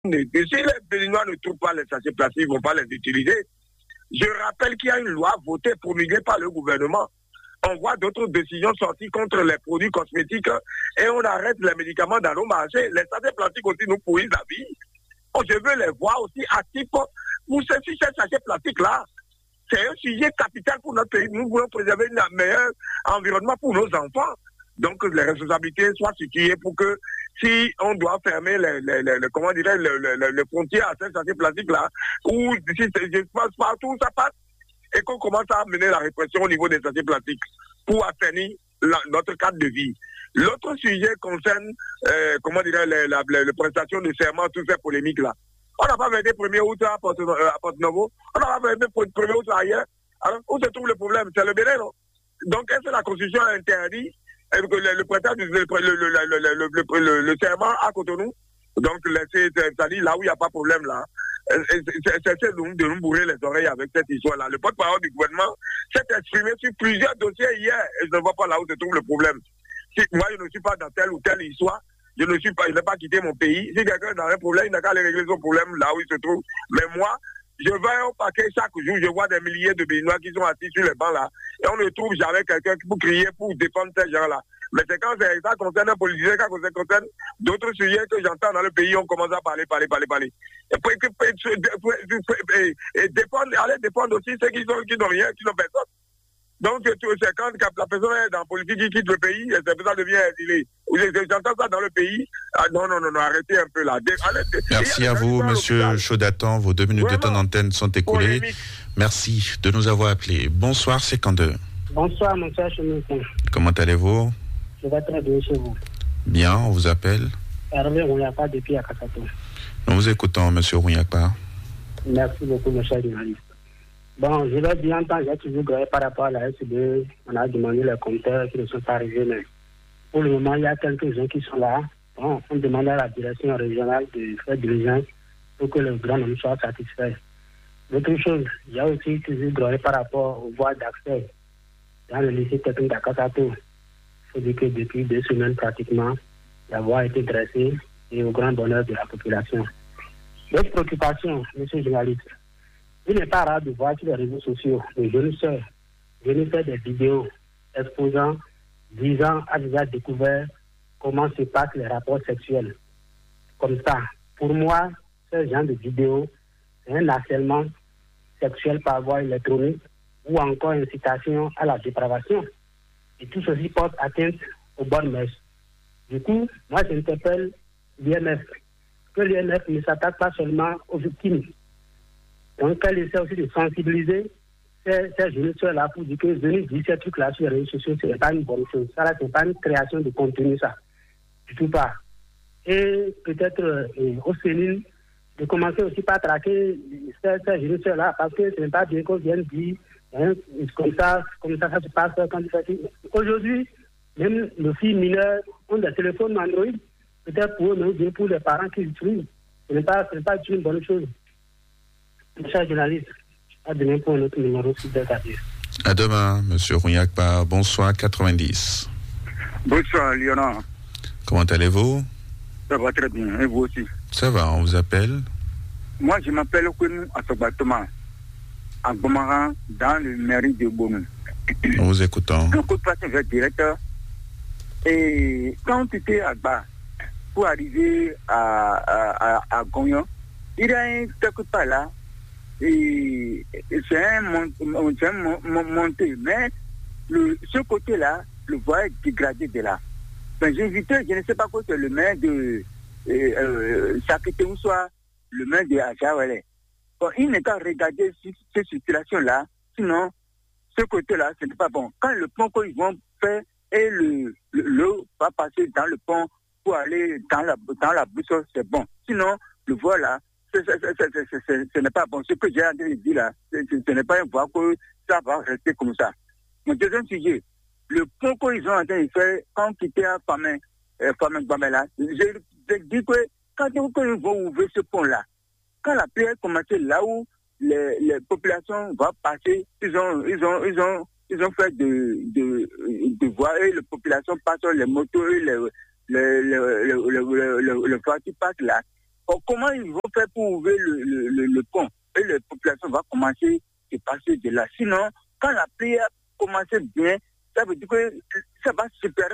Si les Béninois ne trouvent pas les sachets plastiques, ils ne vont pas les utiliser. Je rappelle qu'il y a une loi votée, promulguée par le gouvernement. On voit d'autres décisions sorties contre les produits cosmétiques et on arrête les médicaments dans nos marchés. Les sachets plastiques aussi nous pourrissent la vie. Je veux les voir aussi actifs pour ces sachets plastiques-là. C'est un sujet capital pour notre pays. Nous voulons préserver un meilleur environnement pour nos enfants. Donc les responsabilités soient situées pour que si on doit fermer les frontières à ces sachets plastiques-là, ou si je passe partout, ça passe, et qu'on commence à mener la répression au niveau des sachets plastiques pour atteindre notre cadre de vie. L'autre sujet concerne, les prestations de serment, toutes ces polémiques-là. On n'a pas fêté 1er août à Porto-Novo, on n'a pas fêté 1er août ailleurs. Alors, où se trouve le problème? C'est le Bénin, non? Donc, est-ce que la Constitution interdit le prestation le serment à Cotonou? Donc, c'est-à-dire là où il n'y a pas de problème, là. C'est de nous bourrer les oreilles avec cette histoire-là. Le porte-parole du gouvernement s'est exprimé sur plusieurs dossiers hier et je ne vois pas là où se trouve le problème. Si moi, je ne suis pas dans telle ou telle histoire, je n'ai pas quitté mon pays. Si quelqu'un a un problème, il n'a qu'à aller régler son problème là où il se trouve. Mais moi, je vais au paquet chaque jour, je vois des milliers de Béninois qui sont assis sur les bancs là et on ne trouve jamais quelqu'un pour crier, pour défendre ces gens-là. Mais c'est quand ça concerne un politicien, quand ça concerne d'autres sujets que j'entends dans le pays, on commence à parler. Et aller défendre aussi ceux qui n'ont rien, qui n'ont personne. Donc c'est quand la personne est dans la politique qui quitte le pays, et c'est pour ça devient exilé. J'entends ça dans le pays. Ah, non, arrêtez un peu là. Merci à vous, monsieur Chaudatan. Vos 2 minutes de temps d'antenne sont écoulées. Merci de nous avoir appelés. Bonsoir, 52. Bonsoir, mon cher Chemin. Comment allez-vous? Je vais très bien chez vous. Bien, on vous appelle Hervé Rouyakpa depuis Akasato. Nous vous écoutons, monsieur Rouyakpa. Merci beaucoup, mon cher journaliste. Bon, je vais bien entendre, j'ai toujours gagné par rapport à la SB. On a demandé les compteurs qui ne sont pas arrivés, mais pour le moment, il y a quelques gens qui sont là. Bon, on demande à la direction régionale de faire diligence pour que le grand nombre soit satisfait. L'autre chose, il y a aussi toujours gagné par rapport aux voies d'accès dans le lycée technique d'Akasato. Il faut dire que depuis 2 semaines pratiquement, la voie a été dressée et au grand bonheur de la population. D'autres préoccupations, monsieur le journaliste, il n'est pas rare de voir sur les réseaux sociaux les jeunes sœurs venir faire des vidéos exposant, disant à déjà découvert comment se passent les rapports sexuels. Comme ça, pour moi, ce genre de vidéo, c'est un harcèlement sexuel par voie électronique ou encore incitation à la dépravation. Et tout ceci porte atteinte aux bonnes mœurs. Du coup, moi j'interpelle l'IMF, que l'IMF ne s'attaque pas seulement aux victimes. Donc qu'elle essaie aussi de sensibiliser ces jeunes là pour dire que venir dire ces trucs-là sur les réseaux sociaux, ce n'est pas une bonne chose. Ça là, ce n'est pas une création de contenu, ça. Du tout pas. Et peut-être aux cellules de commencer aussi par traquer ces jeunes là parce que ce n'est pas bien qu'on vienne dire comme ça se passe quand il fait. Aujourd'hui, même les filles mineures ont des téléphones Android, peut-être pour eux, mais bien pour les parents qui l'utilisent. Ce n'est pas une bonne chose. Cher journaliste, à demain pour notre numéro 6 de radio. À demain, monsieur Rouyakpa. Bonsoir, 90. Bonsoir, Léonard. Comment allez-vous? Ça va très bien, et vous aussi? Ça va, on vous appelle? Moi, je m'appelle Kounou Assobatoma, à Gomara, dans le mairie de Bonou. Nous vous écoutons. Un coup de passe vers directeur. Et quand tu étais à bas, pour arriver à Gognon, il y a un quelque part là, et c'est un monté, mais ce côté-là, le voie est dégradé de là. Ben, j'invitais, je ne sais pas quoi, c'est le maire de Sakete ou soit le maire de Ajaouele. Bon, il n'est qu'à regarder cette situation-là, sinon, ce côté-là, ce n'est pas bon. Quand le pont qu'ils vont faire et l'eau va passer dans le pont pour aller dans la boussole, c'est bon. Sinon, le voie là, ce n'est pas bon. Ce que j'ai entendu dire là, ce n'est pas un voie que ça va rester comme ça. Mon deuxième sujet, le pont qu'ils ont en train de faire quand on quittait à Famin Gbamela, je dis que quand ils vont ouvrir ce pont-là, quand la pluie a commencé là où les populations vont passer, ils ont fait de voies et les populations passent sur les motos et le voiture passe là. comment ils vont faire pour ouvrir le pont? Et les populations vont commencer à passer de là. Sinon, quand la prière commence bien, ça veut dire que ça va supérer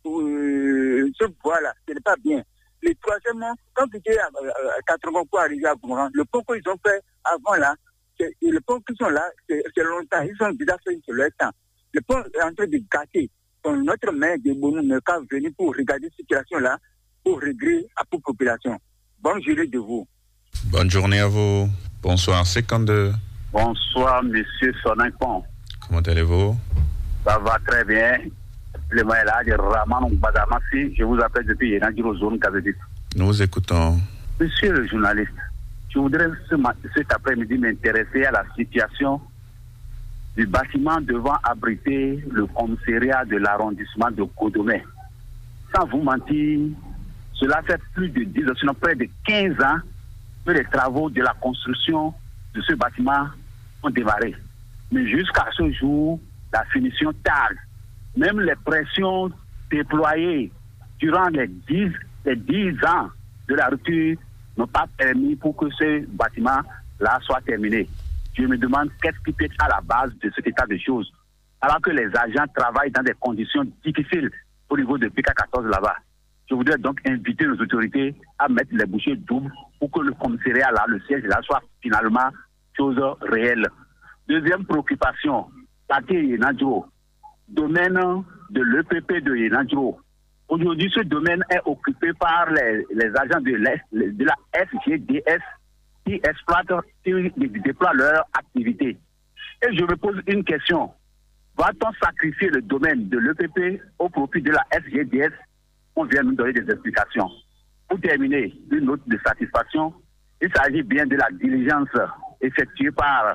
ce voie-là. Ce n'est pas bien. Et troisièmement, quand tu es à 80 pour arriver à Gouran, le pont qu'ils ont fait avant là, le pont qui sont là, c'est longtemps. Ils ont déjà fait sur leur temps. Le pont est en train de gâter. Donc, notre maire de Bonou n'est qu'à venir pour regarder cette situation-là, pour régler à toute population. Bonne journée de vous. Bonne journée à vous. Bonsoir, 52. Bonsoir, monsieur Soninpon. Comment allez-vous? Ça va très bien. Le maire là, de Raman Badamasi, je vous appelle depuis Yenadjiro Zone Kazedit. Nous vous écoutons. Monsieur le journaliste, je voudrais cet après-midi m'intéresser à la situation du bâtiment devant abriter le commissariat de l'arrondissement de Codomé. Sans vous mentir, cela fait plus de 10 ans, sinon près de 15 ans, que les travaux de la construction de ce bâtiment ont démarré. Mais jusqu'à ce jour, la finition tarde. Même les pressions déployées durant les 10 ans de la rupture n'ont pas permis pour que ce bâtiment-là soit terminé. Je me demande qu'est-ce qui peut être à la base de cet état de choses, alors que les agents travaillent dans des conditions difficiles au niveau de PK14 là-bas. Je voudrais donc inviter les autorités à mettre les bouchées doubles pour que le commissariat là, le siège là, soit finalement chose réelle. Deuxième préoccupation, quartier Yenadjiro, domaine de l'EPP de Yenadjiro. Aujourd'hui, ce domaine est occupé par les agents de la SGDS qui exploitent, qui déploient leur activité. Et je me pose une question. Va-t-on sacrifier le domaine de l'EPP au profit de la SGDS? On vient nous donner des explications. Pour terminer, une note de satisfaction, il s'agit bien de la diligence effectuée par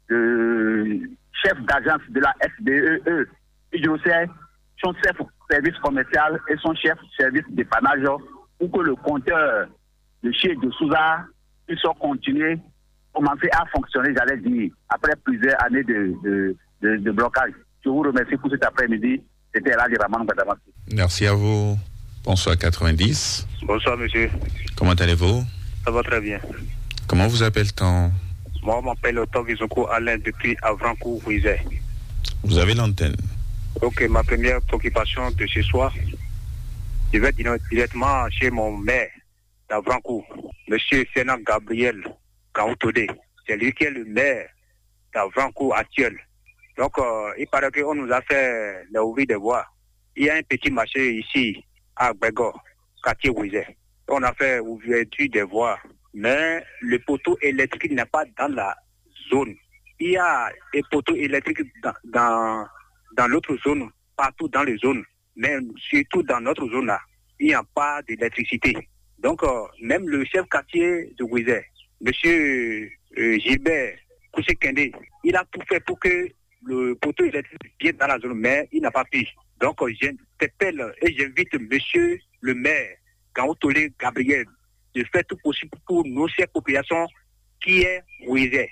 le chef d'agence de la SBEE, je sais, son chef service commercial et son chef service dépannage, pour que le compteur de chez de Souza puisse continuer, commencer à fonctionner, j'allais dire, après plusieurs années de blocage. Je vous remercie pour cet après-midi. C'était là de Raman Badamasi. Merci à vous. Bonsoir 90. Bonsoir monsieur. Comment allez-vous? Ça va très bien. Comment vous appelle-t-on? Moi, je m'appelle Togizoko Alain depuis Avrancourt, Ruizet. Vous avez l'antenne. Ok, ma première préoccupation de ce soir, je vais directement chez mon maire d'Avrancourt, monsieur Sénat Gabriel Kaoutodé. C'est lui qui est le maire d'Avrancourt actuel. Donc, il paraît qu'on nous a fait l'ouvrir des voies. Il y a un petit marché ici, à Gbegor, quartier Ruizet. On a fait ouverture des voies, mais le poteau électrique n'est pas dans la zone. Il y a des poteaux électriques dans l'autre zone, partout dans les zones, mais surtout dans notre zone là, il n'y a pas d'électricité. Donc, même le chef quartier de Ruizet, monsieur Gilbert Kouché-Kende, il a tout fait pour que le poteau électrique vienne dans la zone, mais il n'a pas pu. Donc, j'interpelle et j'invite monsieur le maire, Kaoutolé Gabriel, de faire tout possible pour nos chères populations qui est Ruizet,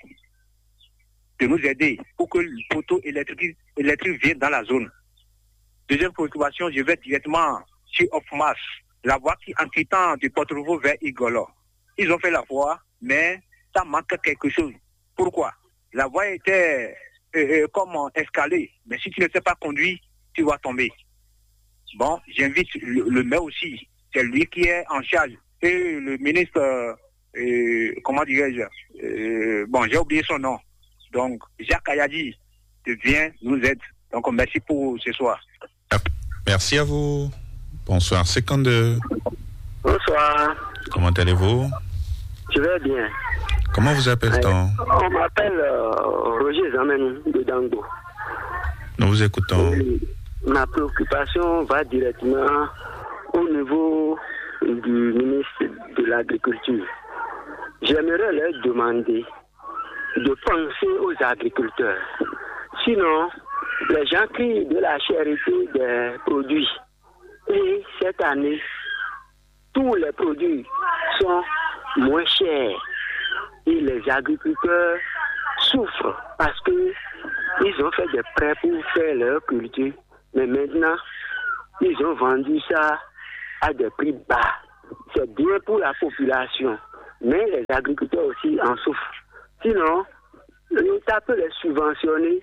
de nous aider pour que le poteau électrique vienne dans la zone. Deuxième préoccupation, je vais directement chez Offmas, la voie qui en quittant du Porte-Nouveau vers Igolo. Ils ont fait la voie, mais ça manque quelque chose. Pourquoi? La voie était comme escalée, mais si tu ne sais pas conduire, tu vas tomber. Bon, j'invite le maire aussi, c'est lui qui est en charge. Et le ministre, comment dirais-je, bon, j'ai oublié son nom. Donc, Jacques Ayadi vient nous aide. Donc, merci pour ce soir. Merci à vous. Bonsoir, 52. Bonsoir. Comment allez-vous? Je vais bien. Comment vous appelle-t-on? On m'appelle Roger Zamen de Dango. Nous vous écoutons. Ma préoccupation va directement au niveau du ministre de l'Agriculture. J'aimerais leur demander de penser aux agriculteurs. Sinon, les gens crient de la cherté des produits. Et cette année, tous les produits sont moins chers. Et les agriculteurs souffrent parce qu'ils ont fait des prêts pour faire leur culture. Mais maintenant, ils ont vendu ça à des prix bas. C'est bien pour la population. mais les agriculteurs aussi en souffrent. Sinon, l'État peut les subventionner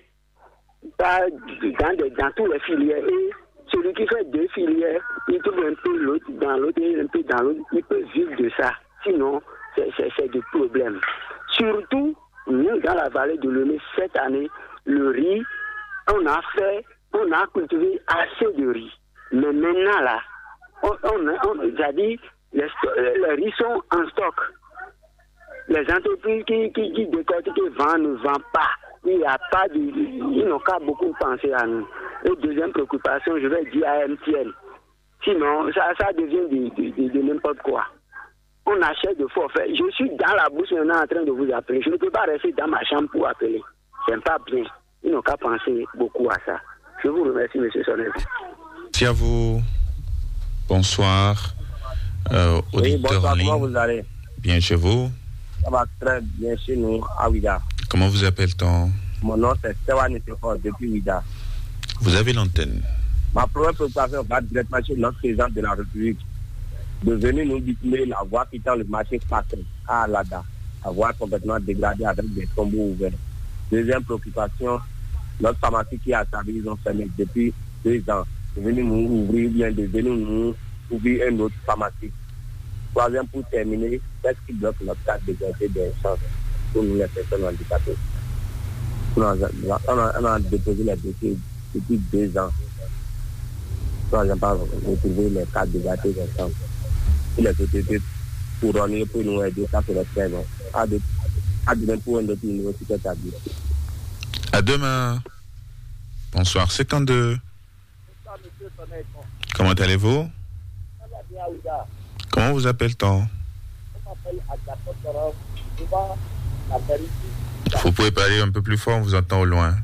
dans toutes les filières. Et celui qui fait 2 filières, il trouve un peu l'autre dans l'autre et un peu dans l'autre, il peut vivre de ça. Sinon, c'est des problèmes. Surtout, nous, dans la vallée de l'Oné, cette année, le riz, on a cultivé assez de riz. Mais maintenant, là, c'est-à-dire, les riz sont en stock. Les entreprises qui décortiquent et vendent ne vendent pas. Il n'y a pas de... Ils n'ont qu'à beaucoup penser à nous. Et deuxième préoccupation, je vais dire à MTN. Sinon, ça devient de n'importe quoi. On achète de forfait. Je suis dans la bourse maintenant en train de vous appeler. Je ne peux pas rester dans ma chambre pour appeler. C'est pas bien. Ils n'ont qu'à penser beaucoup à ça. Je vous remercie, M. Sonnet. Merci à vous. Bonsoir. Auditeur bonsoir, en ligne. comment vous allez? Bien chez vous? Ça va très bien chez nous, à Ouida. Comment vous appelle-t-on? Mon nom c'est Stéphane Nitefort, depuis Ouida. Vous avez l'antenne. Ma première préoccupation va directement chez notre président de la République de venir nous dissimuler la voie quittant le marché Paquet à Alada, la voie complètement dégradée avec des tombeaux ouverts. Deuxième préoccupation, notre pharmacie qui a servi, ils ont fermé depuis 2 ans. De venir nous ouvrir, bien de venir nous ouvrir une autre pharmacie. Troisième, pour terminer, qu'est-ce qui bloque notre cadre d'égalité des chances pour nous les personnes handicapées? On a déposé les dossiers depuis 2 ans. On n'a pas retrouvé les cadres d'égalité des chances. Et les sociétés couronnées pour nous aider, ça c'est le fait. À demain pour un autre université établi. À demain. Bonsoir, 52. Bonsoir, monsieur Sonnet. Comment allez-vous? Ça va bien, Ouida. Comment vous appelle-t-on? On m'appelle Agathon Toran, devant la mairie. Vous pouvez parler un peu plus fort, on vous entend au loin.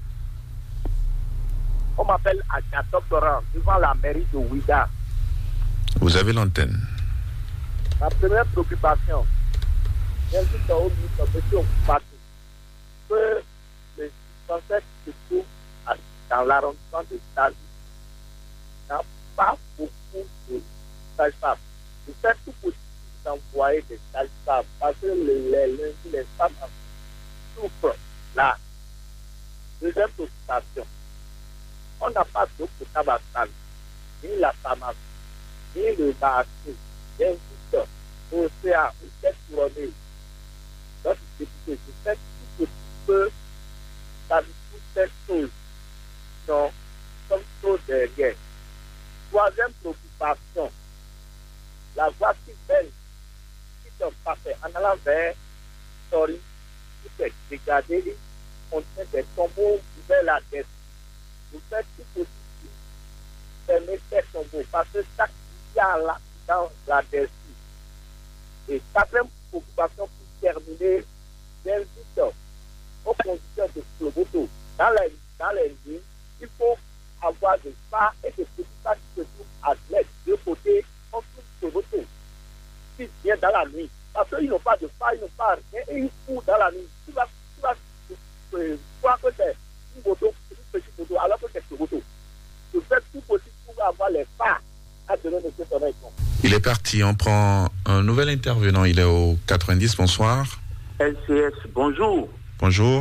On m'appelle Agathon Toran, devant la mairie de Ouida. Vous avez l'antenne. Ma première préoccupation, j'invite au ministre M. Okoupati que le dispensaire qui se trouve dans l'arrondissement de Tali n'a pas beaucoup de sages-femmes. Je fais tout possible d'envoyer des sages-femmes parce que les femmes souffrent là. Deuxième préoccupation, on n'a pas d'eau potable à Tali, ni la pharmacie, ni le marché, j'invite l'océan, ou cette journée. Donc, je fais tout ce que ça nous coûte cette chose. Non, comme chose derrière. Troisième préoccupation, la voie qui belle, qui sont parfaits, en allant vers Tori, qui est dégradée, on tient des tombeaux ouverts la tête. Vous faites tout possible pour fermer ces tombeaux, parce que chaque a là dans la dessus. Et quatrième préoccupation pour terminer, j'invite aux conducteurs de Sloboto. Dans les lignes, il faut avoir des phares et des petits phares qui se trouvent à l'aide. De côté, on trouve Sloboto. Qui vient dans la nuit. Parce qu'ils n'ont pas de phare, ils n'ont pas rien, et ils courent dans la nuit. Tu vas croire que c'est une moto, une petite moto, alors que c'est Sloboto. Je fais tout possible pour avoir les phares. Il est parti, on prend un nouvel intervenant, il est au 90, bonsoir. LCS, bonjour. Bonjour.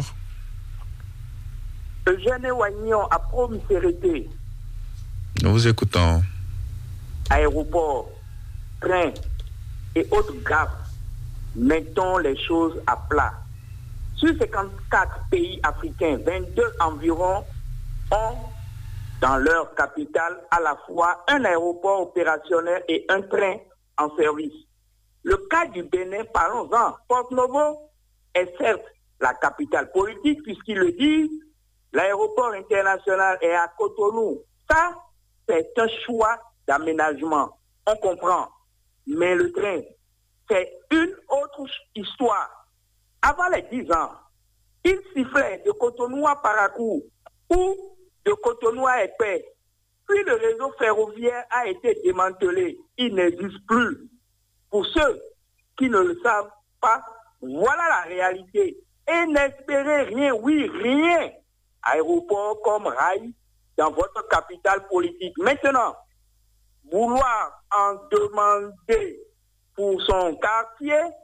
Eugène Wagnon à Promisérité. Nous vous écoutons. Aéroport, train et autres gaffes, mettons les choses à plat. Sur 54 pays africains, 22 environ ont dans leur capitale à la fois un aéroport opérationnel et un train en service. Le cas du Bénin, parlons-en. Porto-Novo est certes la capitale politique, puisqu'il le dit, l'aéroport international est à Cotonou. Ça, c'est un choix d'aménagement. On comprend. Mais le train, c'est une autre histoire. Avant les 10 ans, il sifflait de Cotonou à Parakou ou de Cotonou à Épais. Puis le réseau ferroviaire a été démantelé. Il n'existe plus. Pour ceux qui ne le savent pas, voilà la réalité. Et n'espérez rien, oui, rien. Aéroport comme rail dans votre capitale politique. Maintenant, vouloir en demander pour son quartier,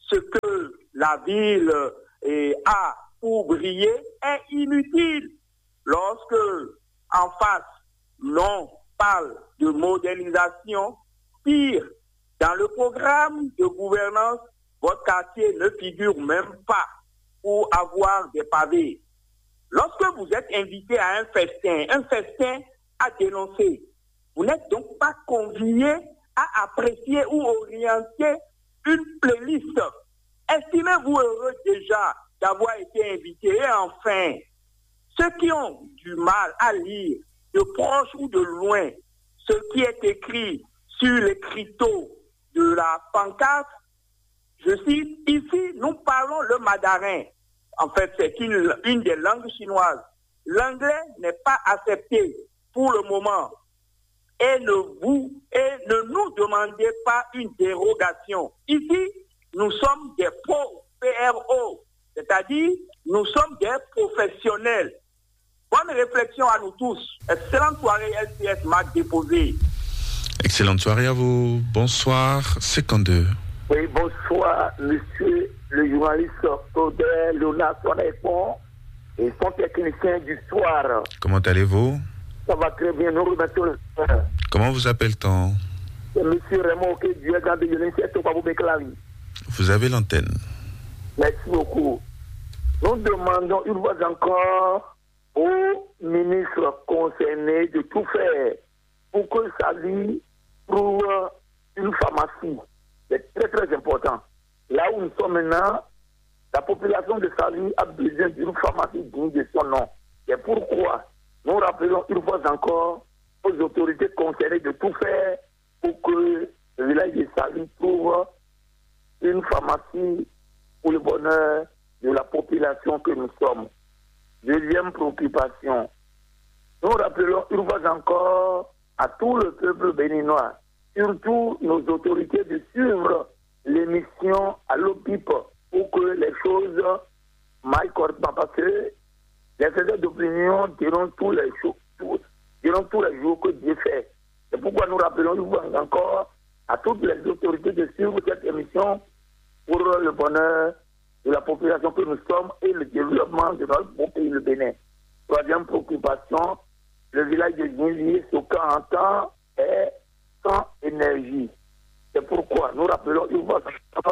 ce que la ville a pour briller est inutile. Lorsque, en face, l'on parle de modernisation, pire, dans le programme de gouvernance, votre quartier ne figure même pas pour avoir des pavés. Lorsque vous êtes invité à un festin à dénoncer, vous n'êtes donc pas convié à apprécier ou orienter une playlist. Estimez-vous heureux déjà d'avoir été invité? Et enfin, ceux qui ont du mal à lire de proche ou de loin ce qui est écrit sur l'écriteau de la pancarte, je cite, ici nous parlons le mandarin. En fait, c'est une des langues chinoises. L'anglais n'est pas accepté pour le moment. Et ne nous demandez pas une dérogation. Ici, nous sommes des PRO, c'est-à-dire nous sommes des professionnels. Bonne réflexion à nous tous. Excellente soirée, LCS Marc Déposé. Excellente soirée à vous. Bonsoir, 52. Oui, bonsoir, monsieur le journaliste Claudel Léonard Soirépon et son technicien du soir. Comment allez-vous? Ça va très bien, nous remettons le soir. Comment vous appelle-t-on? Monsieur Raymond Oké-Dieu-Grand de Yolinsiette au Pabou-Beklavi. Vous avez l'antenne. Merci beaucoup. Nous demandons une fois encore aux ministres concernés de tout faire pour que Saly trouve une pharmacie. C'est très très important. Là où nous sommes maintenant, la population de Saly a besoin d'une pharmacie digne de son nom. C'est pourquoi nous rappelons une fois encore aux autorités concernées de tout faire pour que le village de Saly trouve une pharmacie pour le bonheur de la population que nous sommes. Deuxième préoccupation, nous rappelons une fois encore à tout le peuple béninois, surtout nos autorités, de suivre l'émission à l'OPIP pour que les choses m'aillent correctement, parce que les faiseurs d'opinion diront tous les jours que Dieu fait. C'est pourquoi nous rappelons une fois encore à toutes les autorités de suivre cette émission pour le bonheur de la population que nous sommes et le développement de notre beau pays, le Bénin. Troisième préoccupation, le village de Gnili, Soka-Antan, est sans énergie. C'est pourquoi nous rappelons une fois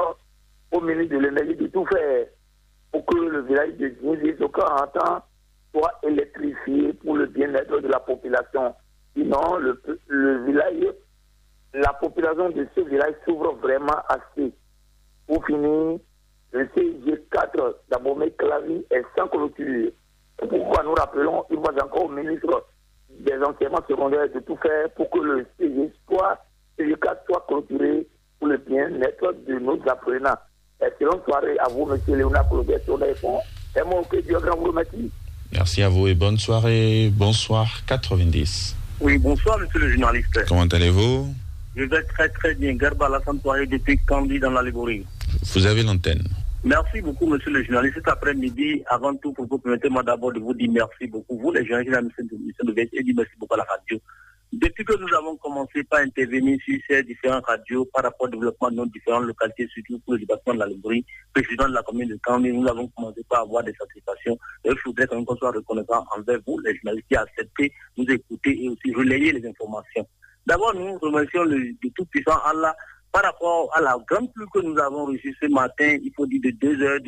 au ministre de l'énergie de tout faire pour que le village de Gnili, Soka-Antan soit électrifié pour le bien-être de la population. Sinon, le village, la population de ce village s'ouvre vraiment assez. Pour finir, le CIG4 d'Abomey-Clavi est sans clôture. C'est pourquoi nous rappelons une fois encore au ministre des enseignements secondaires de tout faire pour que le CIG4 soit clôturé pour le bien-être de nos apprenants. Excellente soirée à vous, monsieur Léonard Claudel Soirépon. Et moi, que Dieu grand vous remercie. Merci à vous et bonne soirée. Bonsoir, 90. Oui, bonsoir, monsieur le journaliste. Comment allez-vous? Je vais très très bien. Garba Alassane Touaré depuis Candy dans la Liborie. Vous avez l'antenne. Merci beaucoup, monsieur le journaliste. Cet après-midi, avant tout, permettez-moi d'abord de vous dire merci beaucoup. Vous, les journalistes de la mission de Veille, et dire merci beaucoup à la radio. Depuis que nous avons commencé par intervenir sur ces différentes radios par rapport au développement de nos différentes localités, surtout pour le département de la Liborie, président de la commune de Candy, nous avons commencé par avoir des satisfactions. Et il faudrait quand même qu'on soit reconnaissant envers vous, les journalistes, qui acceptez, nous écouter et aussi relayer les informations. D'abord, nous remercions le tout-puissant Allah par rapport à la grande pluie que nous avons reçue ce matin, il faut dire de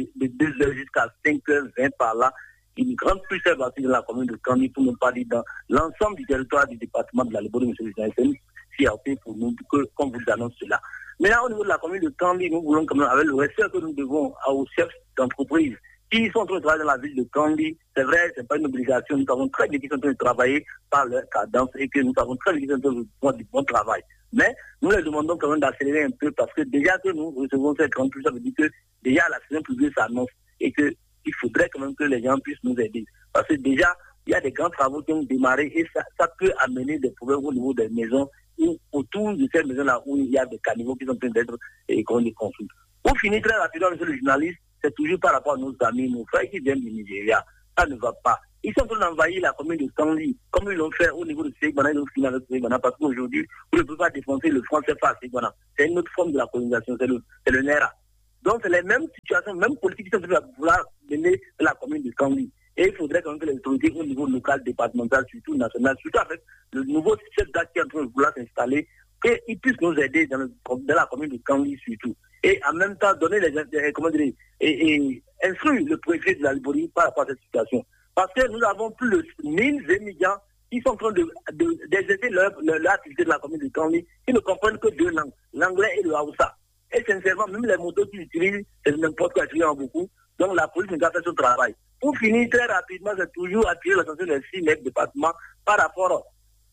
2h jusqu'à 5h20 par là. Une grande pluie s'est battue dans la commune de Candy, pour ne pas dire dans l'ensemble du territoire du département de la Liborie, monsieur le journaliste. C'est une fierté pour nous qu'on vous annonce cela. Maintenant, au niveau de la commune de Candy, nous voulons quand même, avec le respect que nous devons aux chefs d'entreprise qui sont en train de travailler dans la ville de Candy. C'est vrai, c'est pas une obligation. Nous savons très bien qu'ils sont en train de travailler par leur cadence et que nous savons très bien qu'ils sont en train de faire du bon travail. Mais nous les demandons quand même d'accélérer un peu parce que déjà que nous recevons cette grande pluie, ça veut dire que déjà la saison pluieuse s'annonce et qu'il faudrait quand même que les gens puissent nous aider. Parce que déjà, il y a des grands travaux qui ont démarré et ça peut amener des problèmes au niveau des maisons ou autour de ces maisons-là où il y a des caniveaux qui sont en train d'être construits. Pour finir très rapidement, monsieur le journaliste, c'est toujours par rapport à nos amis, nos frères qui viennent du Nigeria. Ça ne va pas. Ils sont en train d'envahir la commune de Stanley, comme ils l'ont fait au niveau de Ségbana, ils l'ont fini avec Ségbana, parce qu'aujourd'hui, vous ne pouvez pas défoncer le franc CFA à Ségbana. C'est une autre forme de la colonisation, c'est le NERA. Donc, c'est les mêmes situations, mêmes politiques qui sont vouloir mener la commune de Kangli. Et il faudrait quand même que les autorités au niveau local, départemental, surtout national, surtout avec le nouveau chef d'acte qui est en train de vouloir s'installer, qu'ils puissent nous aider dans la commune de Kangli surtout. Et en même temps, donner et instruire le préfet de la Libérie par rapport à cette situation. Parce que nous avons plus de 1000 émigrants qui sont en train d'exercer leur activité de la commune de Kangli, qui ne comprennent que deux langues, l'anglais et le Haoussa. Et sincèrement, même les motos qu'ils utilisent, c'est n'importe quoi, ils en beaucoup. Donc la police n'a pas fait son travail. Pour finir très rapidement, c'est toujours attirer l'attention des 6 maîtres départements par rapport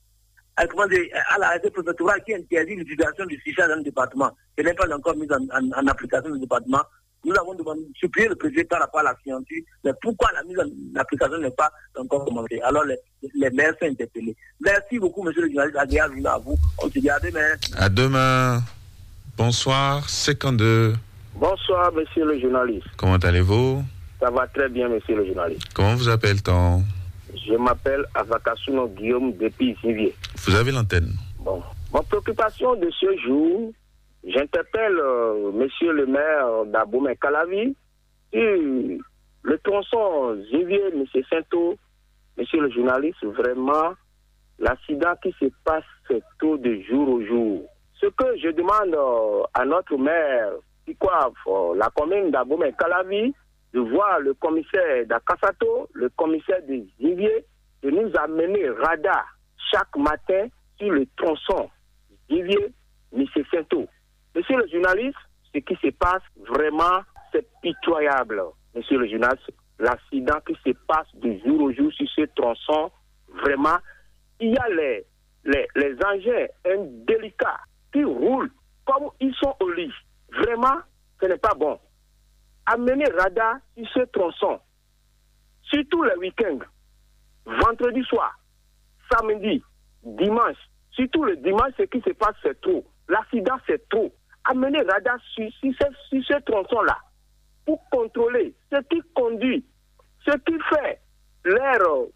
à l'arrêté préfectoral qui interdit l'utilisation du chicha dans le département. Ce n'est pas encore mis en application dans le département. Nous avons demandé de supplier le président par rapport à la scientifique, mais pourquoi la mise en application n'est pas encore commencée? Alors les maires sont interpellés. Merci beaucoup, monsieur le journaliste, agréable à vous. On se dit à demain. À demain. Bonsoir, 52. Bonsoir, monsieur le journaliste. Comment allez-vous? Ça va très bien, monsieur le journaliste. Comment vous appelle-t-on? Je m'appelle Avakasuno Guillaume depuis Zivier. Vous avez l'antenne. Bon. Mon préoccupation de ce jour, j'interpelle monsieur le maire d'Abomey-Calavi sur le tronçon Zivier, monsieur Sainto, monsieur le journaliste, vraiment, l'accident qui se passe, c'est tôt de jour au jour. Ce que je demande à notre maire, la commune d'Abomey-Calavi, de voir le commissaire d'Akasato, le commissaire de Zivier, de nous amener radar chaque matin sur le tronçon Zivier, monsieur Sainto. Monsieur le journaliste, ce qui se passe vraiment, c'est pitoyable. Monsieur le journaliste, l'accident qui se passe de jour au jour sur ce tronçon, vraiment, il y a les engins indélicats qui roulent comme ils sont au lit. Vraiment, ce n'est pas bon. Amener radar sur ce tronçon, surtout les week-ends, vendredi soir, samedi, dimanche, surtout le dimanche, ce qui se passe, c'est trop. L'accident, c'est trop. Amener radar sur ce tronçon-là pour contrôler ce qui conduit, ce qui fait leur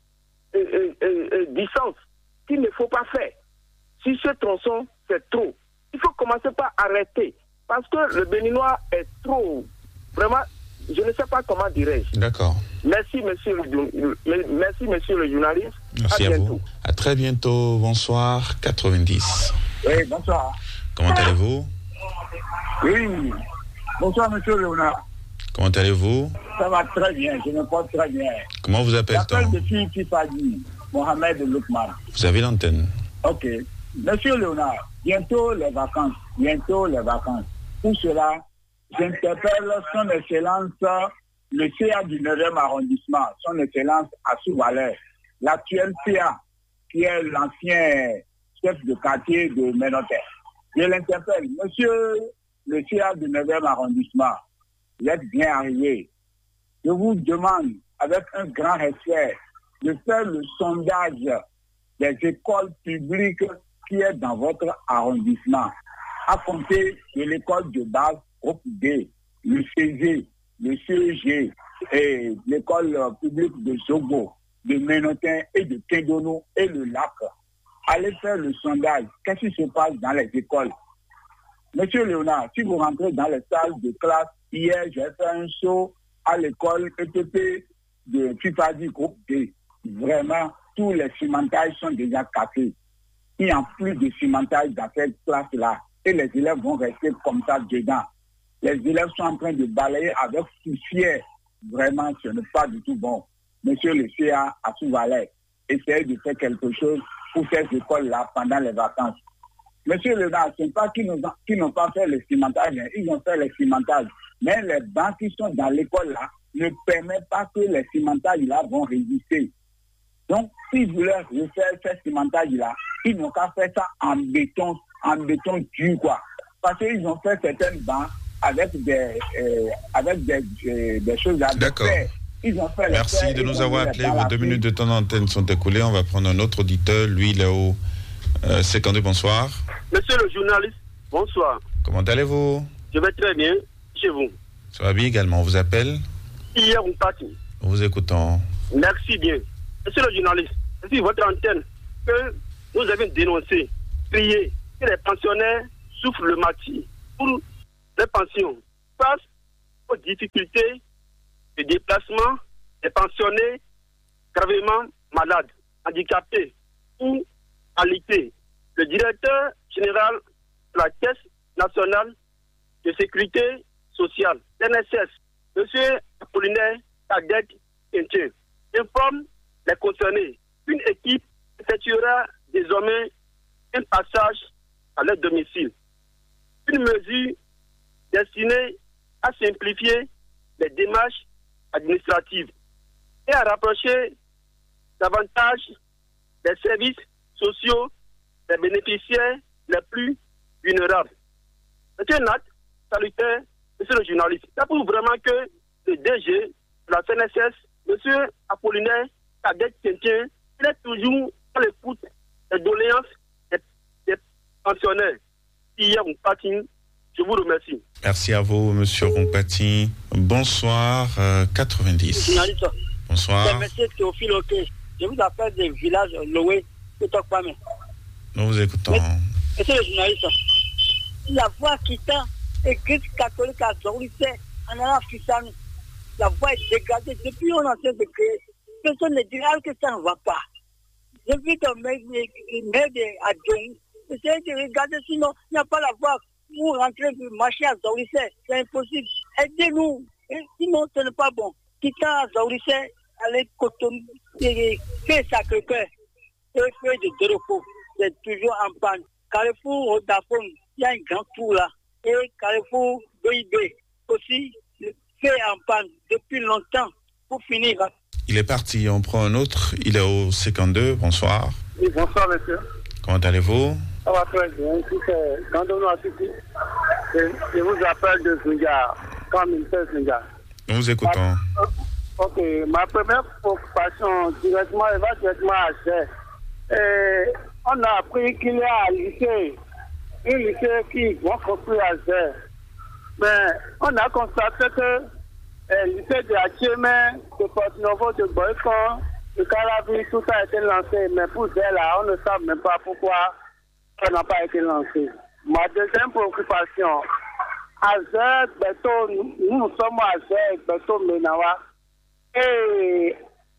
distance qu'il ne faut pas faire. Sur ce tronçon, c'est trop. Il faut commencer par arrêter parce que le Béninois est trop. Vraiment, je ne sais pas comment dirais-je. D'accord. Merci, monsieur le journaliste. Merci à vous. À très bientôt. Bonsoir. 90. Oui, bonsoir. Comment allez-vous? Oui. Bonsoir, monsieur Léonard. Comment allez-vous? Ça va très bien, je me porte très bien. Comment vous appelle-t-on? J'appelle depuis Kifadi, Mohamed Loukman. Vous avez l'antenne. Ok. Monsieur Léonard, bientôt les vacances. Pour cela, j'interpelle son Excellence, le CA du 9e arrondissement, son Excellence Assou Valère, l'actuel CA, qui est l'ancien chef de quartier de Ménoter. Je l'interpelle, monsieur le CA du 9e arrondissement, vous êtes bien arrivé. Je vous demande, avec un grand respect, de faire le sondage des écoles publiques qui est dans votre arrondissement, à compter de l'école de base groupe D, le CG, le CEG et l'école publique de Zogo, de Ménotin et de Kendono et le lac. Allez faire le sondage. Qu'est-ce qui se passe dans les écoles? Monsieur Léonard, si vous rentrez dans les salles de classe, hier j'ai fait un saut à l'école ETP de Fifadi groupe D. Vraiment, tous les cimentages sont déjà cassés. Il n'y a plus de cimentage dans cette classe-là. Et les élèves vont rester comme ça dedans. Les élèves sont en train de balayer avec poussière. Vraiment, ce n'est pas du tout bon. Monsieur le CA Assou Valère, essayez de faire quelque chose pour ces écoles-là pendant les vacances. Monsieur le maire, ce n'est pas qu'ils n'ont pas fait le cimentage, ils ont fait le cimentage. Mais les bancs qui sont dans l'école-là ne permettent pas que les cimentages-là vont résister. Donc, s'ils voulaient refaire ce cimentage-là, ils n'ont qu'à faire ça en béton dur, quoi. Parce qu'ils ont fait certaines bancs avec des choses à faire. Merci de nous avoir appelés. Vos 2 minutes de temps d'antenne sont écoulées. On va prendre un autre auditeur. Lui, là-haut. 52, bonsoir. Monsieur le journaliste, bonsoir. Comment allez-vous? Je vais très bien. Chez vous? Ça va bien également. On vous appelle? Hier, on partit. Nous vous écoutons. Merci bien. Monsieur le journaliste, c'est votre antenne que nous avons dénoncé, prié que les pensionnaires souffrent le martyre pour les pensions. Parce aux difficultés de déplacement des pensionnés gravement malades, handicapés ou alités. Le directeur général de la Caisse nationale de sécurité sociale, NSS, M. Apollinaire Cadet Quintien, informe les concernés qu'une équipe effectuera désormais un passage à leur domicile. Une mesure destinée à simplifier les démarches administratives et à rapprocher davantage les services sociaux des bénéficiaires les plus vulnérables. C'est un acte salutaire, monsieur le journaliste. Ça prouve vraiment que le DG de la CNSS, monsieur Apollinaire Cadet Quintien, il est toujours à l'écoute des doléances des pensionnaires. Hier, je vous remercie. Merci à vous, monsieur Rompati. Bonsoir, 90. Journaliste. Bonsoir. C'est monsieur Théophile Oké. Je vous appelle des villages Loé, Totokpame. Nous vous écoutons. Monsieur le journaliste, la voix quittant Église catholique à Zorlissé, en allant à Fissani, la voix est dégradée. Depuis on a fait de créer, personne ne dira que ça ne va pas. Je vis comme maire à Djong. Essayez de regarder, sinon il n'y a pas la voix pour rentrer pour marcher à Zorlissé. C'est impossible. Aidez-nous. Sinon, ce n'est pas bon. Quittant à Zorlissé, aller Cotonou, fait Sacré-Cœur, et fait de Doropo. C'est toujours en panne. Carrefour Odafone, il y a un grand tour là. Et Carrefour BIB aussi fait en panne depuis longtemps. Pour finir. Il est parti, on prend un autre. Il est au 52. Bonsoir. Oui, bonsoir, monsieur. Comment allez-vous? Ça va très bien. Ici, c'est Gandono Assisi. Je vous appelle de Zunga, comme ministère Zunga. Nous vous écoutons. Ok, ma première préoccupation directement, elle va directement à Zé. On a appris qu'il y a un lycée qui va construire à Zé. Mais on a constaté que le lycée de Hachemé, de Porte-Novo, de Boycon, de Calavi, tout ça a été lancé. Mais pour Zé, là, on ne sait même pas pourquoi ça n'a pas été lancé. Ma deuxième préoccupation, à Zé, nous sommes à Zé, Beto Menawa. Et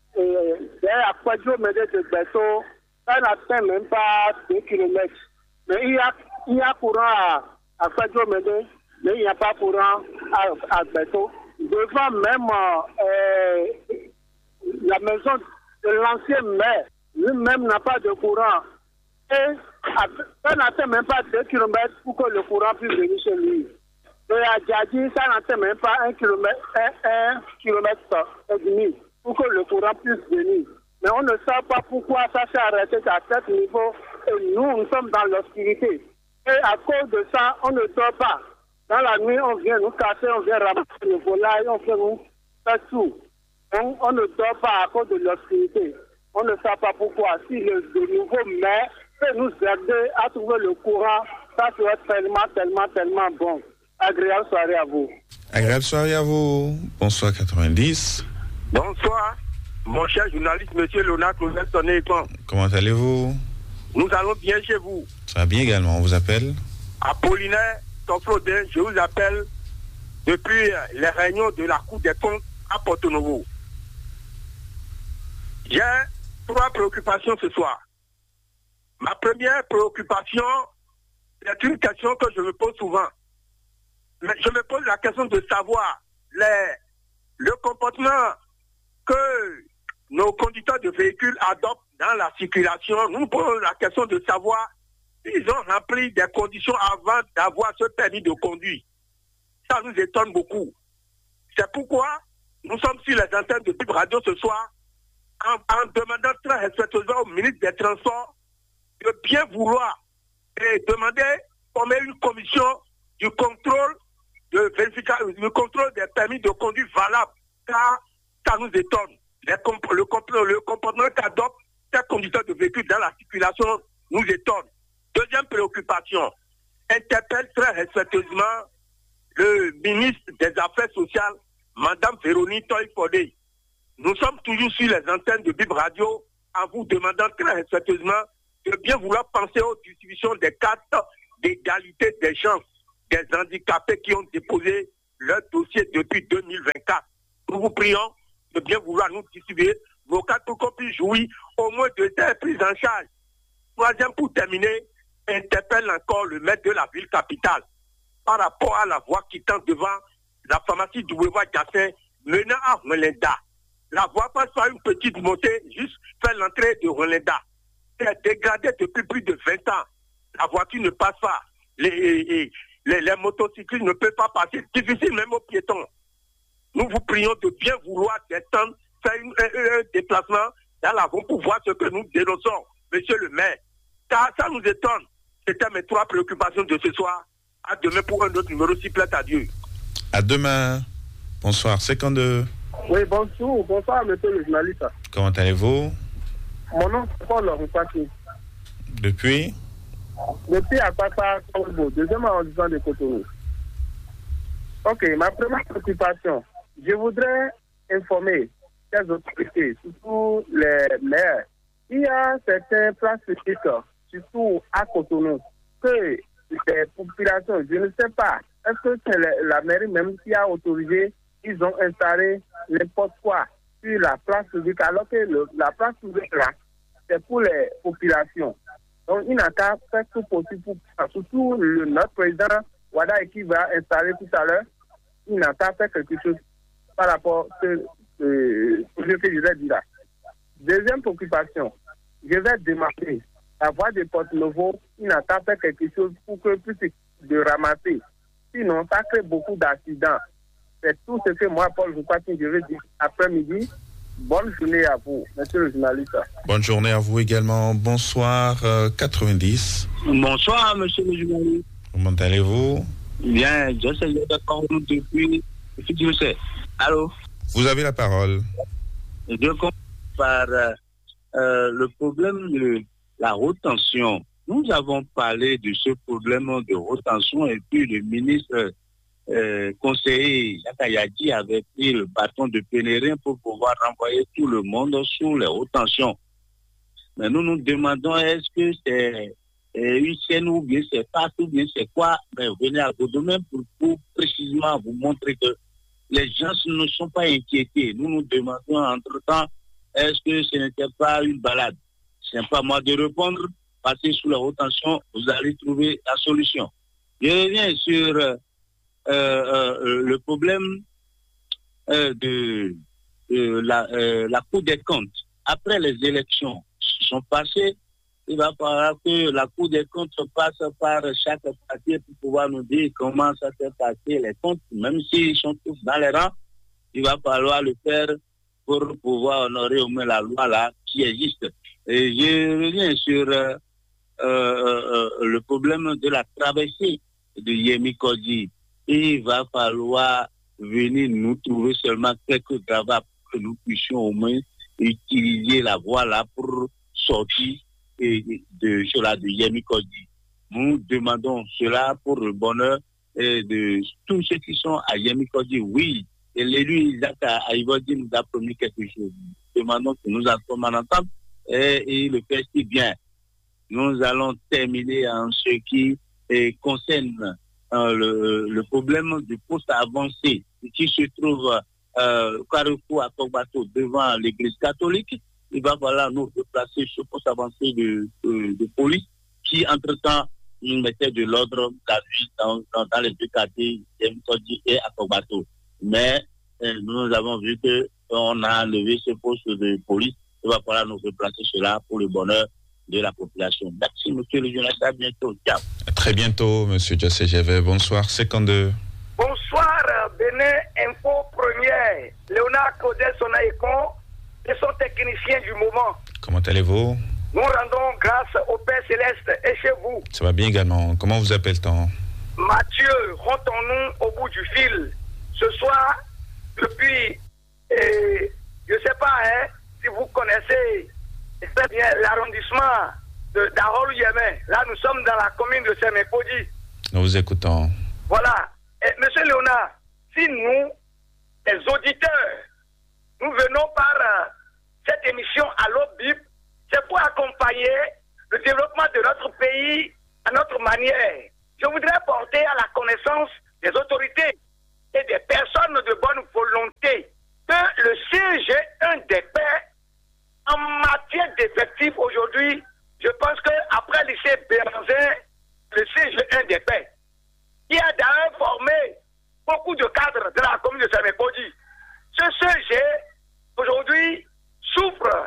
à Kwadjo Médé de Beto, ça n'atteint même pas 2 km. Mais il y a courant à Kwadjo Médé, mais il n'y a pas courant à Beto. Devant même la maison de l'ancien maire, lui-même n'a pas de courant. Et ça n'atteint même pas 2 km pour que le courant puisse venir chez lui. Et à Djadji, ça n'atteint même pas 1 km et demi pour que le courant puisse venir. Mais on ne sait pas pourquoi ça s'est arrêté à cet niveau. Et nous sommes dans l'obscurité. Et à cause de ça, on ne dort pas. Dans la nuit, on vient nous casser, on vient ramasser le volaille, on vient nous faire tout. On ne dort pas à cause de l'obscurité. On ne sait pas pourquoi. Si le nouveau maire peut nous aider à trouver le courant, ça serait tellement bon. Agréable soirée à vous. Agréable soirée à vous. Bonsoir 90. Bonsoir, mon cher journaliste, monsieur Léonard Claudel Sonné-Écran. Comment allez-vous? Nous allons bien chez vous. Ça va bien également. On vous appelle Apollinaire Toflodin, je vous appelle depuis les réunions de la Cour des comptes à Porto-Novo. J'ai 3 préoccupations ce soir. Ma première préoccupation, c'est une question que je me pose souvent. Mais je me pose la question de savoir le comportement que nos conducteurs de véhicules adoptent dans la circulation. Nous posons la question de savoir s'ils ont rempli des conditions avant d'avoir ce permis de conduire. Ça nous étonne beaucoup. C'est pourquoi nous sommes sur les antennes de Bip Radio ce soir en demandant très respectueusement au ministre des Transports de bien vouloir et demander qu'on ait une commission du contrôle le contrôle des permis de conduire valables, car ça nous étonne. Le comportement qu'adoptent ces conducteurs de véhicules dans la circulation nous étonne. Deuxième préoccupation, interpelle très respectueusement le ministre des Affaires sociales, Madame Véronique Toy-Fodé. Nous sommes toujours sur les antennes de Bip Radio en vous demandant très respectueusement de bien vouloir penser aux distributions des cartes d'égalité des chances des handicapés qui ont déposé leur dossier depuis 2024. Nous vous prions de bien vouloir nous distribuer vos cartes pour qu'on puisse jouir au moins de telles prises en charge. Troisième, pour terminer, interpelle encore le maire de la ville capitale par rapport à la voie qui tente devant la pharmacie du boulevard Gassin menant à Rolenda. La voie passe par une petite montée, juste faire l'entrée de Rolenda. C'est dégradé depuis plus de 20 ans. La voiture ne passe pas. Les motocyclistes ne peuvent pas passer. Difficile même aux piétons. Nous vous prions de bien vouloir descendre, faire un déplacement dans la voie pour voir ce que nous dénonçons, monsieur le maire. Car ça nous étonne. C'était mes 3 préoccupations de ce soir. À demain pour un autre numéro, s'il plaît à Dieu. À demain. Bonsoir. 52. Oui, bonjour. Bonsoir, monsieur le journaliste. Comment allez-vous? Mon nom c'est Paul Roupaki. Depuis Apapa, Congo, deuxième arrondissement de Cotonou. Ok, ma première préoccupation, je voudrais informer les autorités, surtout les maires. Il y a certaines places publiques, surtout à Cotonou, que les populations, je ne sais pas, est-ce que c'est la mairie même qui a autorisé, ils ont installé n'importe quoi sur la place publique, alors que la place publique là, c'est pour les populations. Donc, il n'a qu'à faire tout possible pour ça. Surtout notre président Wada qui va installer tout à l'heure, il n'a qu'à faire quelque chose par rapport à ce que je vais dire là. Deuxième préoccupation, je vais demander la voie de Porte-Nouveau, il n'a qu'à faire quelque chose pour que puisse de ramasser. Sinon, ça crée beaucoup d'accidents. C'est tout ce que moi, Paul, je crois que je vais dire après-midi. Bonne journée à vous, monsieur le journaliste. Bonne journée à vous également. Bonsoir, 90. Bonsoir, monsieur le journaliste. Comment allez-vous? Bien, je sais d'accord depuis. Je sais. Allô? Vous avez la parole. Je commence par le problème de la retention. Nous avons parlé de ce problème de retention et puis le ministre conseiller Yakayadi avait pris le bâton de Pénérin pour pouvoir renvoyer tout le monde sous les retentions. Mais nous nous demandons est-ce que c'est UCN ou bien c'est pas ou bien c'est quoi? Mais venez à vos domaines pour précisément vous montrer que les gens ne sont pas inquiétés. Nous nous demandons entre-temps est-ce que ce n'était pas une balade? Ce n'est pas moi de répondre. Passez sous la retention, vous allez trouver la solution. Je reviens sur le problème de la Cour des comptes. Après les élections qui sont passées, il va falloir que la Cour des comptes passe par chaque parti pour pouvoir nous dire comment ça s'est passé les comptes, même s'ils sont tous dans les rangs, il va falloir le faire pour pouvoir honorer au moins la loi là qui existe. Et je reviens sur le problème de la traversée de Yemi Kodji. Il va falloir venir nous trouver seulement quelques gravats pour que nous puissions au moins utiliser la voie là pour sortir de Yemi Kodji. Nous demandons cela pour le bonheur de tous ceux qui sont à Yemi Kodji. Oui, et l'élu Isaac Aïvodi nous a promis quelque chose. Nous demandons que nous allons en entendre et il le fait si bien. Nous allons terminer en ce qui concerne le problème du poste avancé qui se trouve Carrefour à Togbato devant l'église catholique. Il va falloir nous déplacer ce poste avancé de police qui, entre-temps, nous mettait de l'ordre la nuit dans les deux quartiers et à Togbato. Mais nous avons vu qu'on a enlevé ce poste de police. Il va falloir nous déplacer cela pour le bonheur de la population. Merci, monsieur le journaliste. À bientôt. Ciao. À très bientôt, monsieur Jassé Javet. Bonsoir. 52. Bonsoir, Bénin Info Première. Léonard Claudel Sonaïkon et son technicien du moment. Comment allez-vous? Nous rendons grâce au Père Céleste et chez vous. Ça va bien également. Comment vous appelle-t-on? Mathieu, rentrons-nous au bout du fil. Ce soir, depuis, je ne sais pas si vous connaissez très bien l'arrondissement d'Arol Yémen. Là, nous sommes dans la commune de Sémékodi. Nous vous écoutons. Voilà. Et, monsieur Léonard, si nous, les auditeurs, nous venons par cette émission à l'OBIP, c'est pour accompagner le développement de notre pays à notre manière. Je voudrais porter à la connaissance des autorités et des personnes de bonne volonté que le siège est un des pairs en matière d'effectifs aujourd'hui. Je pense qu'après le lycée Béranzin, le siège est un des pairs qui a d'ailleurs formé beaucoup de cadres de la commune de Saint-Mécodi. Ce siège aujourd'hui souffre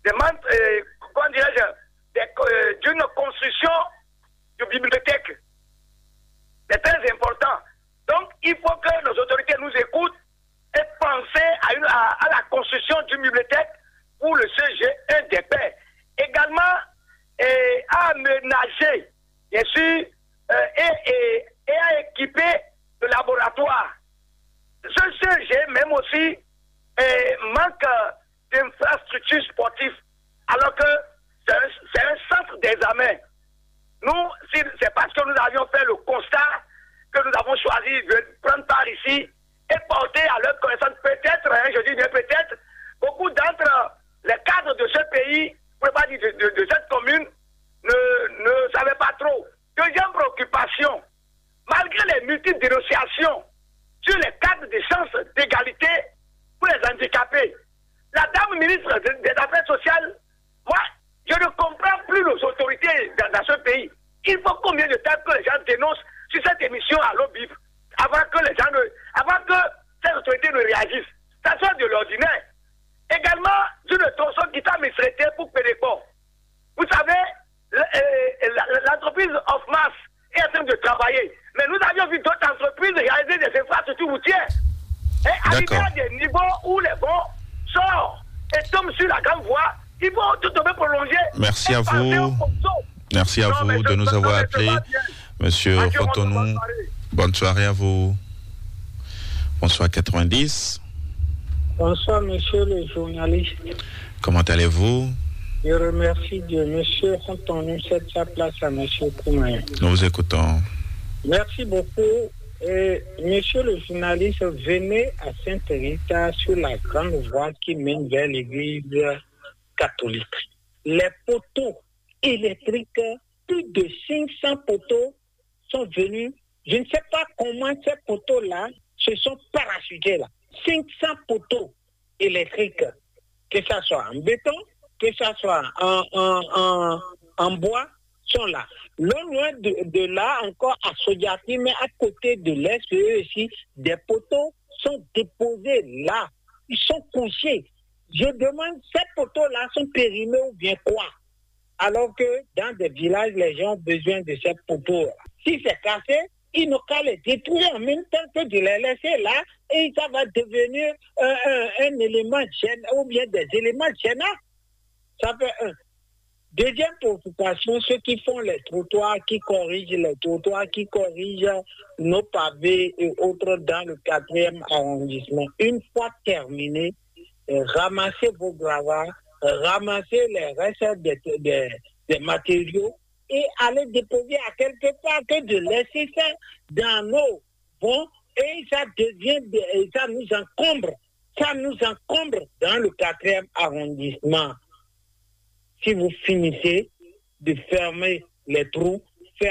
d'une construction de bibliothèque. C'est très important. Donc, il faut que nos autorités nous écoutent et penser à la construction d'une bibliothèque pour le CG un des pairs. Également, à aménager, bien sûr, et à équiper le laboratoire. Ce CG, même aussi, manque d'infrastructures sportives, alors que c'est un centre d'examen. Nous, c'est parce que nous avions fait le constat que nous avons choisi de prendre part ici et porter à leur connaissance peut-être, je dis bien peut-être, beaucoup d'entre les cadres de ce pays, pour ne pas dire de cette commune, ne savaient pas trop. Deuxième préoccupation, malgré les multiples dénonciations sur les cadres des chances d'égalité pour les handicapés, la dame ministre des Affaires sociales, moi, je ne comprends plus nos autorités dans ce pays. Il faut combien de temps que les gens dénoncent sur cette émission à l'OBIF avant que ces autorités ne réagissent. Ça sort de l'ordinaire. Également, d'une tronçon qui t'a traité pour Pédéport. Vous savez, l'entreprise Offmas est en train de travailler. Mais nous avions vu d'autres entreprises réaliser des infrastructures routières. Et arriver à des niveaux où les vents sortent et tombent sur la grande voie, il faut tout de même prolonger. Merci à vous. Merci à vous de nous avoir appelés. Monsieur Rotonou, bonne soirée à vous. Bonsoir 90. Bonsoir, monsieur le journaliste. Comment allez-vous? Je remercie Dieu. Monsieur Rotonou, cède sa place à monsieur Koumaï. Nous vous écoutons. Merci beaucoup. Monsieur le journaliste, venez à Sainte-Rita sur la grande voie qui mène vers l'église catholique. Les poteaux électriques, plus de 500 poteaux sont venus. Je ne sais pas comment ces poteaux-là se sont parachutés là. 500 poteaux électriques, que ce soit en béton, que ce soit en bois, sont là. Loin de là, encore à Sodiati, mais à côté de l'Est, ici, des poteaux sont déposés là. Ils sont couchés. Je demande, ces poteaux-là sont périmés ou bien quoi? Alors que dans des villages, les gens ont besoin de ces poteaux. Si c'est cassé, ils n'ont qu'à les détruire en même temps que de les laisser là et ça va devenir un élément gênant ou bien des éléments gênants. Ça fait un. Deuxième préoccupation, ceux qui font les trottoirs, qui corrigent les trottoirs, qui corrigent nos pavés et autres dans le 4e arrondissement. Une fois terminé, ramassez vos gravats, ramassez les restes des matériaux et allez déposer à quelque part que de laisser ça dans nos bons et ça nous encombre dans le 4e arrondissement. Si vous finissez de fermer les trous,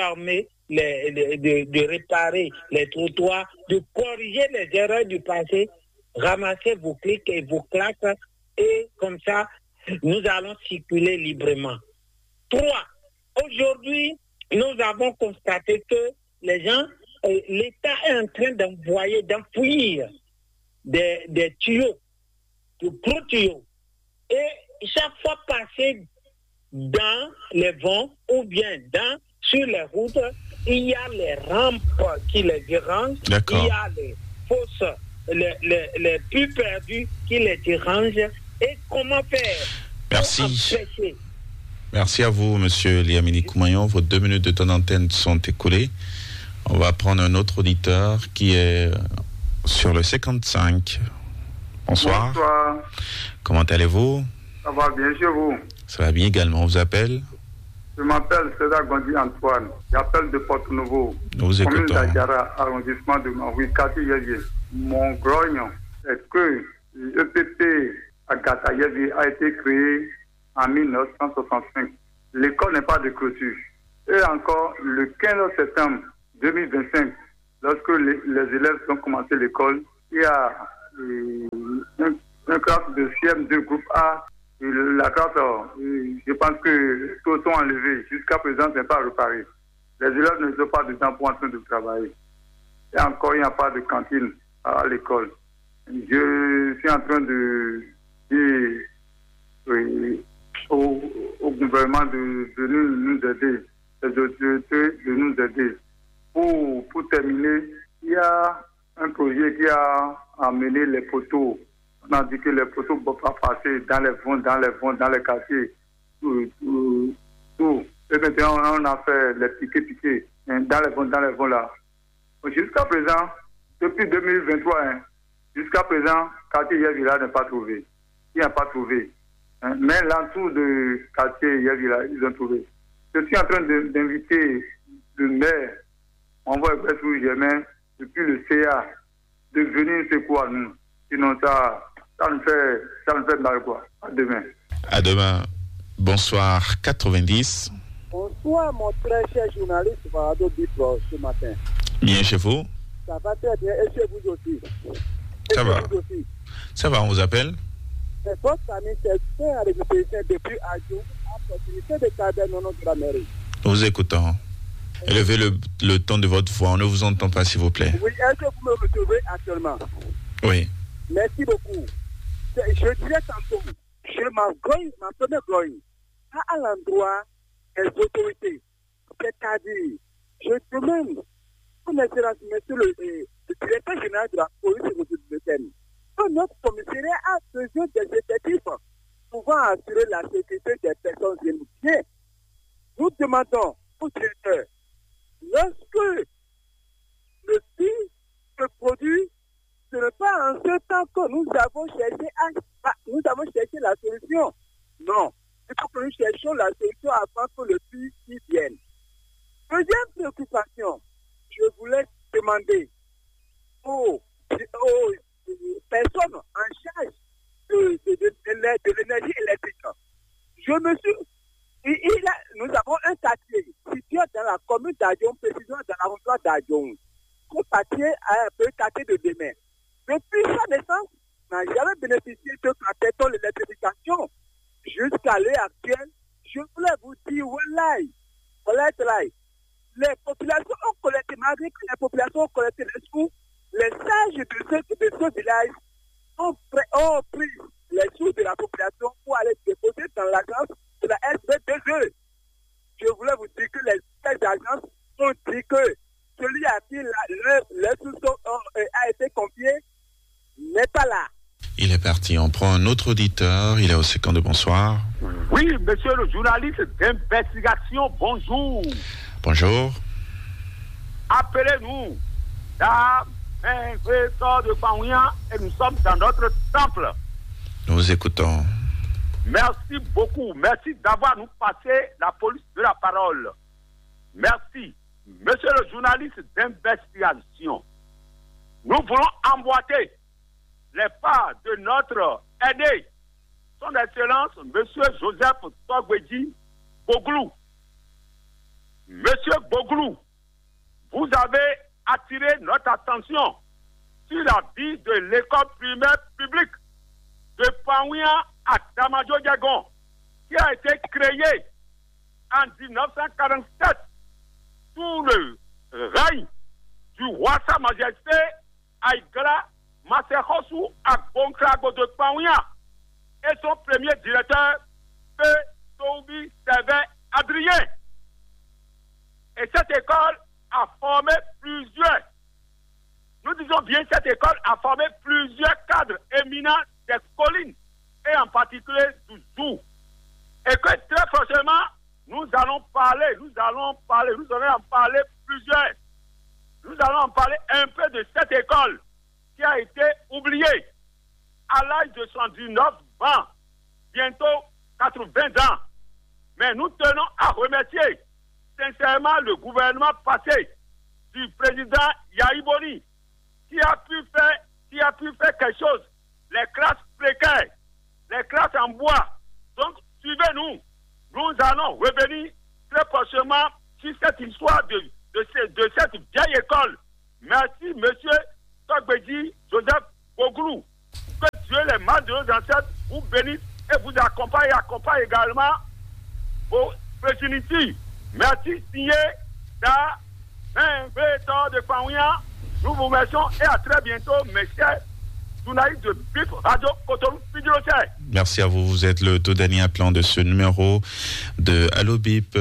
de réparer les trottoirs, de corriger les erreurs du passé, ramassez vos clics et vos claques et comme ça, nous allons circuler librement. 3. Aujourd'hui, nous avons constaté que les gens, l'État est en train d'enfouir des tuyaux, de gros tuyaux. Et chaque fois passé dans les vents ou bien sur les routes, il y a les rampes qui les dérangent, il y a les fosses, les plus perdus qui les dérangent. Et comment faire? Merci. Merci à vous, monsieur Liamini Koumayon. Vos 2 minutes de temps d'antenne sont écoulées. On va prendre un autre auditeur qui est sur le 55. Bonsoir. Bonsoir. Comment allez-vous? Ça va bien chez vous? Ça va bien également. On vous appelle? Je m'appelle Cédar Gondi Antoine. J'appelle de Porto-Nouveau. Nous vous écoutons. Commune d'Adjara, arrondissement de Maui, quartier Yévié. Mon grognon est que l'EPP à Gata Yévié a été créé en 1965. L'école n'est pas de clôture. Et encore, le 15 septembre 2025, lorsque les élèves ont commencé l'école, il y a un classe de CM2 groupe A. Et la classe, je pense que tous sont enlevés. Jusqu'à présent, ce n'est pas réparé. Les élèves ne sont pas dedans pour en train de travailler. Et encore, il n'y a pas de cantine à l'école. Je suis en train de dire au gouvernement de nous aider, les autorités de nous aider. Pour terminer, il y a un projet qui a amené les poteaux. On a dit que les poteaux ne vont pas passer dans les fonds, dans les quartiers. Tout. Et maintenant, on a fait les piquets dans les fonds là. Jusqu'à présent, depuis 2023, jusqu'à présent, quartier Yevila n'est pas trouvé. Il n'a pas trouvé. Mais l'entour de quartier Yevila, ils ont trouvé. Je suis en train d'inviter le maire, on va être Germain, depuis le CA, de venir secouer à nous. Sinon, ça nous fait mal, quoi. À demain. À demain. Bonsoir, 90. Bonsoir, mon très cher journaliste Varado Bipro, ce matin. Bien chez vous? Ça va très bien, et chez vous aussi. Ça va. Ça va, on vous appelle? C'est votre famille, c'est un représentant depuis Adjo, à proximité de Cabernet au nom de la mairie. Nous vous écoutons. Élevez le ton de votre voix, on ne vous entend pas, s'il vous plaît. Oui, est-ce que vous me retrouvez actuellement? Oui. Merci beaucoup. Je dirais tantôt, ma première gloire, à l'endroit des autorités. C'est-à-dire, je demande, son excellence, monsieur le directeur général de la police républicaine, que notre commissariat a besoin des effectifs pouvant assurer la sécurité des personnes impliquées. Nous demandons au directeur, lorsque le film se produit, ce n'est pas en ce temps que nous avons cherché la solution. Non, il faut que nous cherchions la solution avant que le film y vienne. Deuxième préoccupation, je voulais demander aux personnes en charge de l'énergie électrique. Nous avons un quartier situé dans la commune d'Adjon, précisément dans l'arrondissement d'Adjon. Ce quartier est un peu quartier de demain. Depuis sa naissance, n'a jamais bénéficié de l'électrification. Jusqu'à l'heure actuelle, je voulais vous dire, les populations ont collecté, malgré que les populations ont collecté les sous, les sages de ce village ont pris les sous de la population pour aller déposer dans l'agence de la SB2E. Je voulais vous dire que les agences ont dit que celui à qui les sous a été confié n'est pas là. Il est parti. On prend un autre auditeur. Il est au second de bonsoir. Oui, monsieur le journaliste d'investigation, bonjour. Bonjour. Appelez-nous la maison de Paouia et nous sommes dans notre temple. Nous vous écoutons. Merci beaucoup. Merci d'avoir nous passé la police de la parole. Merci. Monsieur le journaliste d'investigation, nous voulons emboîter les pas de notre aîné, son Excellence, Monsieur Joseph Togwedi Boglou. Monsieur Boglou, vous avez attiré notre attention sur la vie de l'école primaire publique de Paouia à Damadjo-Diagon, qui a été créée en 1947 sous le règne du roi Sa Majesté Aïgra Masehosu à Bonkrago de Paouia et son premier directeur, P. Toubi Servet Adrien. Et cette école a formé plusieurs, nous disons bien cette école a formé plusieurs cadres éminents des collines et en particulier du Zou. Et que très prochainement, nous allons en parler plusieurs. Nous allons en parler un peu de cette école qui a été oubliée à l'âge de 119 ans, bientôt 80 ans. Mais nous tenons à remercier sincèrement le gouvernement passé du président Yahi Boni qui a pu faire quelque chose. Les classes précaires, les classes en bois. Donc, suivez-nous. Nous allons revenir très prochainement sur cette histoire de cette vieille école Merci, monsieur Togbeji Joseph Boglou. Que Dieu, les mains de nos ancêtres, vous bénisse et vous accompagne également vos progénitures. Merci, signé da de Pawia. Nous vous remercions et à très bientôt, mes chers journalistes de BIP Radio Cotonou. Merci à vous. Vous êtes le tout dernier appelant de ce numéro de Allo BIP.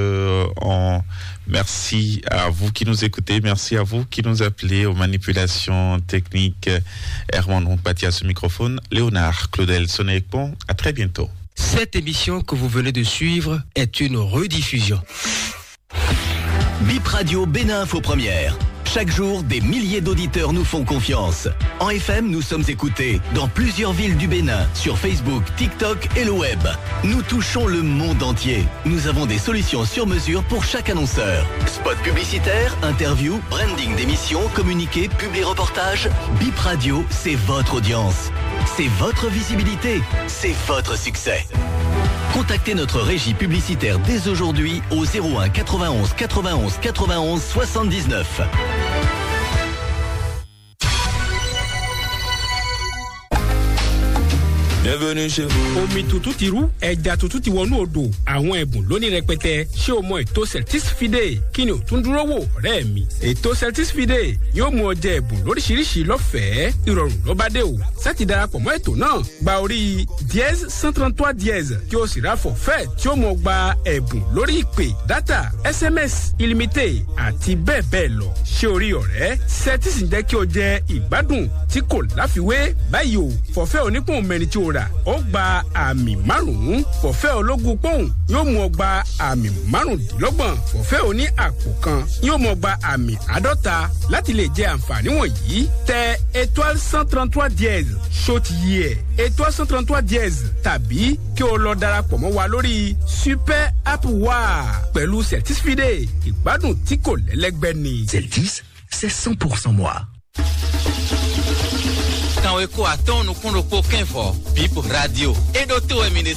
Merci à vous qui nous écoutez. Merci à vous qui nous appelez aux manipulations techniques. Herman Rompati à ce microphone. Léonard Claudel Sonekpon. À très bientôt. Cette émission que vous venez de suivre est une rediffusion. BIP Radio Bénin Info Première. Chaque jour, des milliers d'auditeurs nous font confiance. En FM, nous sommes écoutés dans plusieurs villes du Bénin, sur Facebook, TikTok et le web. Nous touchons le monde entier. Nous avons des solutions sur mesure pour chaque annonceur. Spot publicitaire, interview, branding d'émissions, communiqué, publi-reportage. BIP Radio, c'est votre audience. C'est votre visibilité. C'est votre succès. Contactez notre régie publicitaire dès aujourd'hui au 01 91 91 91 79. Bienvenue chez vous. Omi tutu ti ru, ẹja tutu ti wọnú odò. Àwọn ẹ̀bùn lónìí rẹpẹtẹ. Ṣé o mọ ètò Celtics Fide? Kí ni o tún dúró wò ọ̀rẹ́ mi? Ètò Celtics Fide yóò mú ọ jẹ ẹ̀bùn lóríṣiríṣi lọ́fẹ̀ẹ́. Ìrọ̀rùn ló bá dé o. Sáti darapọ̀ mọ́ ètò náà. Gba orí dièse 133 dièse kí o sì ra forfait tí ó mọ gba ẹ̀bùn lórí ìpè, data, SMS, illimité àti bẹ́ẹ̀ bẹ́ẹ̀ lọ. Ṣé o rí ọ̀rẹ́? Celtics ń jẹ́ kí o jẹ ìgbádùn tí kò láfiwé. Báyìí o, forfait onípòun mẹ́rin tí o rà ó gba àmì 5 fọ̀fẹ́ ológun pọ́ùn yóò mú ọ gba àmì 25 fọ̀fẹ́ oní àpò kan yóò mú ọ gba àmì 50 láti lè jẹ àǹfààní wọ̀nyí tẹ étoile 133 dièse ṣóòtì yìí ẹ̀ étoile 133 dièse tàbí kí o lọ darapọ̀ mọ́ wa lórí super app wa pẹ̀lú Celtics Fide ìgbádùn tí kò lẹ́lẹ́gbẹ́ ni. Celtics, c'est 100% moi. Quand on est à ton, nous prenons aucun fort. BIP Radio. Et d'autres ministres.